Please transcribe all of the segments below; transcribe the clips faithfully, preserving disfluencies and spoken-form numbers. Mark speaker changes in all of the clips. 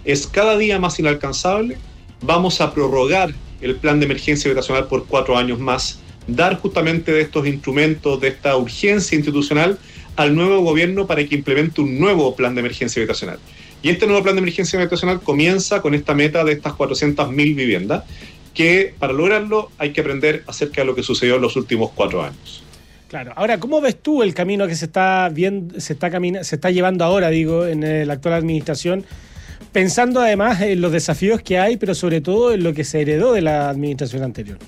Speaker 1: es cada día más inalcanzable. Vamos a prorrogar el plan de emergencia habitacional por cuatro años más, dar justamente de estos instrumentos, de esta urgencia institucional al nuevo gobierno para que implemente un nuevo plan de emergencia habitacional. Y este nuevo plan de emergencia habitacional comienza con esta meta de estas cuatrocientas mil viviendas, que para lograrlo hay que aprender acerca de lo que sucedió en los últimos cuatro años.
Speaker 2: Claro. Ahora, ¿cómo ves tú el camino que se está viendo, se está camina, se está llevando ahora, digo, en la actual administración, pensando además en los desafíos que hay, pero sobre todo en lo que se heredó de la administración anterior?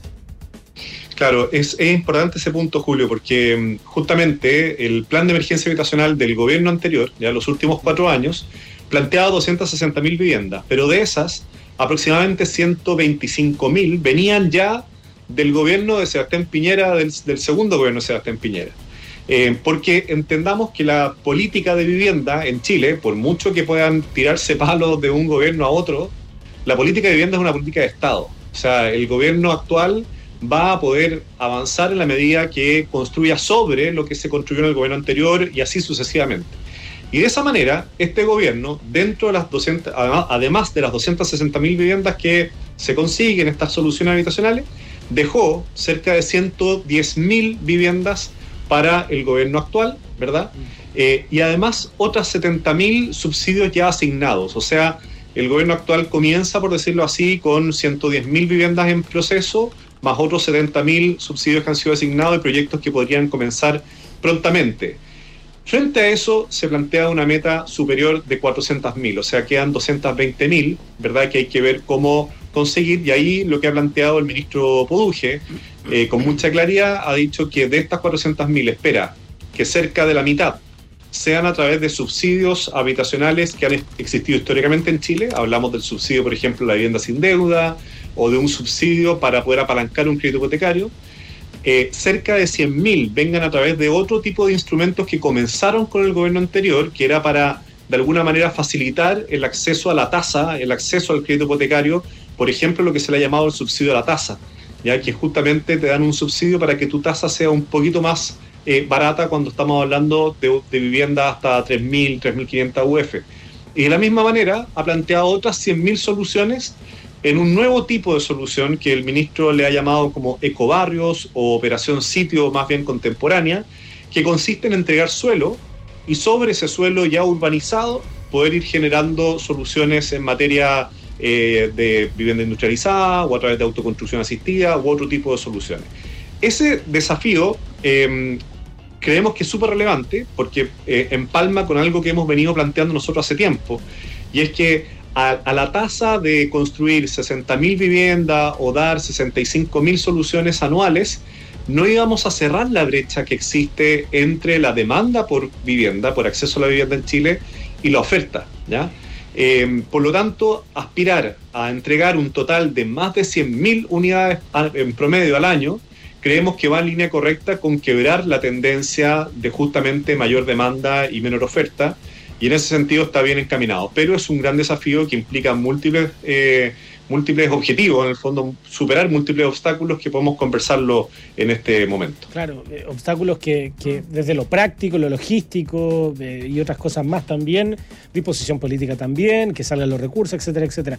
Speaker 1: Claro, es, es importante ese punto, Julio, porque justamente el plan de emergencia habitacional del gobierno anterior, ya los últimos cuatro años, planteaba doscientas sesenta mil viviendas, pero de esas, aproximadamente ciento veinticinco mil venían ya del gobierno de Sebastián Piñera, del, del segundo gobierno de Sebastián Piñera. Eh, porque entendamos que la política de vivienda en Chile, por mucho que puedan tirarse palos de un gobierno a otro, la política de vivienda es una política de Estado. O sea, el gobierno actual va a poder avanzar en la medida que construya sobre lo que se construyó en el gobierno anterior y así sucesivamente. Y de esa manera, este gobierno, dentro de las doscientas, además de las doscientas sesenta mil viviendas que se consiguen estas soluciones habitacionales, dejó cerca de ciento diez mil viviendas para el gobierno actual, ¿verdad? Eh, y además otras setenta mil subsidios ya asignados. O sea, el gobierno actual comienza, por decirlo así, con ciento diez mil viviendas en proceso, más otros setenta mil subsidios que han sido asignados y proyectos que podrían comenzar prontamente. Frente a eso, se plantea una meta superior de cuatrocientas mil, o sea, quedan doscientas veinte mil, ¿verdad? Que hay que ver cómo conseguir, y ahí lo que ha planteado el ministro Poduje, eh, con mucha claridad, ha dicho que de estas cuatrocientas mil espera que cerca de la mitad sean a través de subsidios habitacionales que han existido históricamente en Chile. Hablamos del subsidio, por ejemplo, la vivienda sin deuda, o de un subsidio para poder apalancar un crédito hipotecario. Eh, cerca de cien mil vengan a través de otro tipo de instrumentos que comenzaron con el gobierno anterior, que era para, de alguna manera, facilitar el acceso a la tasa, el acceso al crédito hipotecario, por ejemplo, lo que se le ha llamado el subsidio a la tasa, ya que justamente te dan un subsidio para que tu tasa sea un poquito más eh, barata cuando estamos hablando de, de viviendas hasta tres mil, tres mil quinientas U F. Y de la misma manera ha planteado otras cien mil soluciones en un nuevo tipo de solución que el ministro le ha llamado como ecobarrios o operación sitio más bien contemporánea, que consiste en entregar suelo y sobre ese suelo ya urbanizado poder ir generando soluciones en materia eh, de vivienda industrializada o a través de autoconstrucción asistida u otro tipo de soluciones. Ese desafío eh, creemos que es súper relevante porque eh, empalma con algo que hemos venido planteando nosotros hace tiempo, y es que A, a la tasa de construir sesenta mil viviendas o dar sesenta y cinco mil soluciones anuales, no íbamos a cerrar la brecha que existe entre la demanda por vivienda, por acceso a la vivienda en Chile, y la oferta, ¿ya? Eh, por lo tanto, aspirar a entregar un total de más de cien mil unidades a, en promedio al año, creemos que va en línea correcta con quebrar la tendencia de justamente mayor demanda y menor oferta. Y en ese sentido está bien encaminado, pero es un gran desafío que implica múltiples, eh, múltiples objetivos, en el fondo superar múltiples obstáculos que podemos conversarlo en este momento.
Speaker 2: Claro, eh, obstáculos que, que desde lo práctico, lo logístico eh, y otras cosas más también, disposición política también, que salgan los recursos, etcétera, etcétera.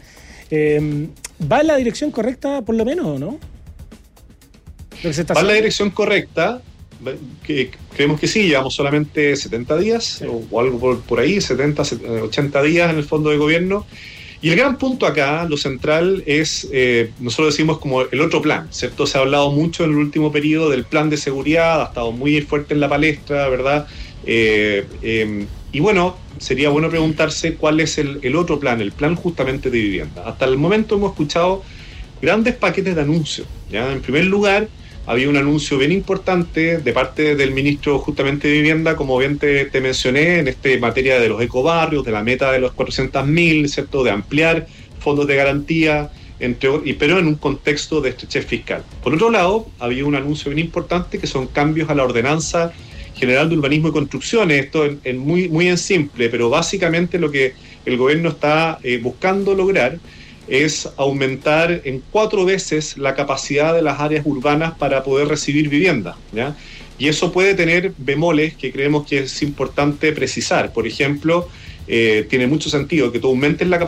Speaker 2: Eh, ¿Va en la dirección correcta por lo menos o no? Lo que se está
Speaker 1: Va en la
Speaker 2: haciendo.
Speaker 1: dirección correcta. Que creemos que sí, llevamos solamente setenta días, sí, o, o algo por, por ahí, setenta, ochenta días en el fondo de gobierno. Y el gran punto acá, lo central, es, eh, nosotros decimos como el otro plan, ¿cierto? Se ha hablado mucho en el último periodo del plan de seguridad, ha estado muy fuerte en la palestra, ¿verdad? Eh, eh, y bueno, sería bueno preguntarse cuál es el, el otro plan, el plan justamente de vivienda. Hasta el momento hemos escuchado grandes paquetes de anuncios, ¿ya? En primer lugar, había un anuncio bien importante de parte del ministro justamente de Vivienda, como bien te, te mencioné, en esta materia de los ecobarrios, de la meta de los cuatrocientas mil, ¿cierto? De ampliar fondos de garantía, entre, y, pero en un contexto de estrechez fiscal. Por otro lado, había un anuncio bien importante que son cambios a la ordenanza general de urbanismo y construcciones, esto en, en muy, muy en simple, pero básicamente lo que el gobierno está eh, buscando lograr es aumentar en cuatro veces la capacidad de las áreas urbanas para poder recibir vivienda, ¿ya? Y eso puede tener bemoles que creemos que es importante precisar. Por ejemplo, eh, tiene mucho sentido que tú aumentes la capacidad